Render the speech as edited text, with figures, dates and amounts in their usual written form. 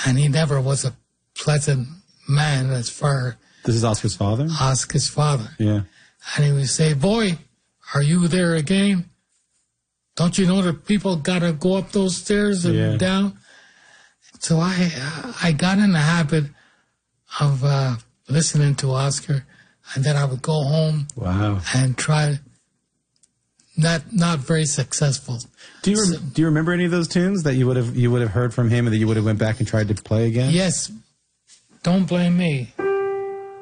and he never was a pleasant man as far. This is Oscar's father? Oscar's father. Yeah. And he would say, boy, are you there again? Don't you know that people got to go up those stairs and down? So I got in the habit of listening to Oscar, and then I would go home and try. Not very successful. Do you remember any of those tunes that you would have heard from him and that you would have went back and tried to play again? Yes. Don't blame me.